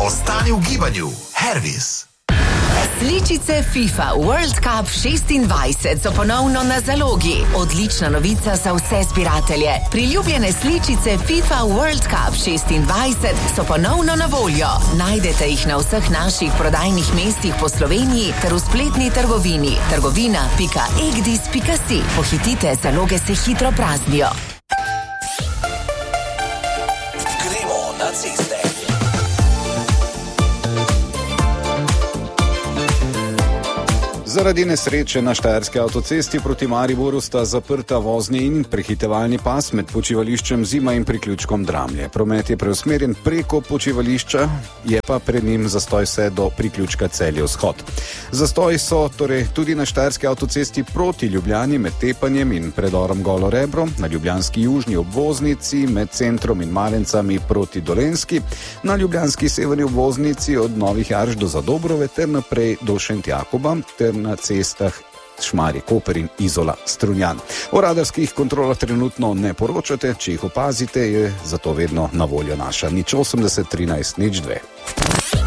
Ostani v gibanju. Hervis. Sličice FIFA World Cup 26 so ponovno na zalogi. Odlična novica za vse zbiratelje. Priljubljene sličice FIFA World Cup 26 so ponovno na voljo. Najdete jih na vseh naših prodajnih mestih po Sloveniji ter v spletni trgovini trgovina.egdis.si. Pohitite, zaloge se hitro praznijo. Gremo na ceste. Zaradi nesreče na štajerski avtocesti proti Mariboru sta zaprta vozni in prehitevalni pas med počivališčem Zima in priključkom Dramlje. Promet je preusmerjen preko počivališča, je pa pred njim zastoj vse do priključka Celje vzhod. Zastoji so torej tudi na štajerski avtocesti proti Ljubljani med Tepanjem in predorom Golo Rebro, na ljubljanski južni obvoznici med centrom in Malencami proti Dolenjski, na ljubljanski severni obvoznici od Novih Jarš do Zadobrove ter naprej do Šentjakoba ter na cestah Šmarje Koper in Izola Strunjan. O radarskih kontrolah trenutno ne poročate, če jih opazite, je zato vedno na voljo naša 080 13 02.